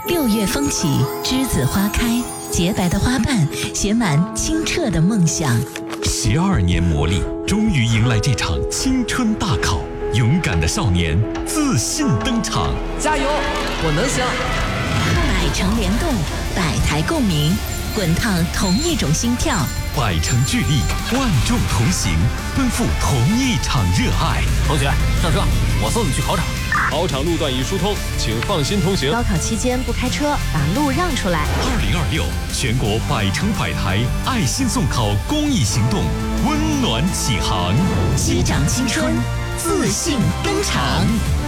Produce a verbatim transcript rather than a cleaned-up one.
六月风起，栀子花开，洁白的花瓣写满清澈的梦想。 十二年磨砺，终于迎来这场青春大考。勇敢的少年自信登场， 加油，我能行！ 百城联动，百台共鸣，滚烫同一种心跳。 百城聚力，万众同行，奔赴同一场热爱。 同学，上车，我送你去考场。 考场路段已疏通，请放心通行。 高考期间不开车，把路让出来。 二零二六全国百城百台爱心送考公益行动温暖启航， 击掌青春，自信登场。